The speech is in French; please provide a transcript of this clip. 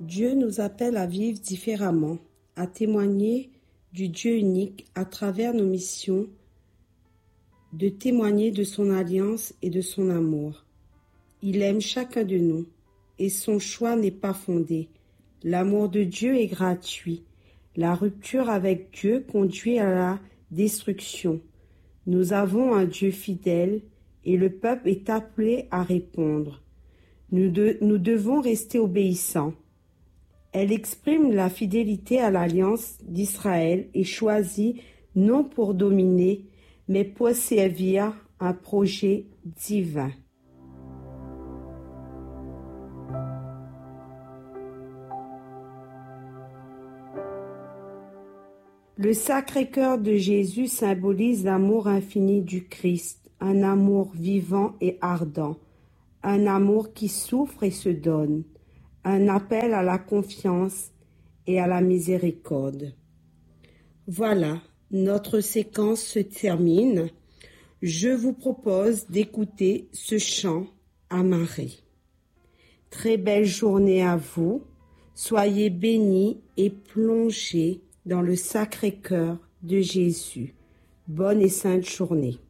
Dieu nous appelle à vivre différemment, à témoigner du Dieu unique à travers nos missions, de témoigner de son alliance et de son amour. Il aime chacun de nous et son choix n'est pas fondé. L'amour de Dieu est gratuit. La rupture avec Dieu conduit à la destruction. Nous avons un Dieu fidèle et le peuple est appelé à répondre. Nous devons rester obéissants. Elle exprime la fidélité à l'alliance d'Israël et choisit non pour dominer, mais pour servir un projet divin. Le Sacré-Cœur de Jésus symbolise l'amour infini du Christ, un amour vivant et ardent, un amour qui souffre et se donne, un appel à la confiance et à la miséricorde. Voilà, notre séquence se termine. Je vous propose d'écouter ce chant à Marie. Très belle journée à vous, soyez bénis et plongés dans le Sacré-Cœur de Jésus. Bonne et sainte journée.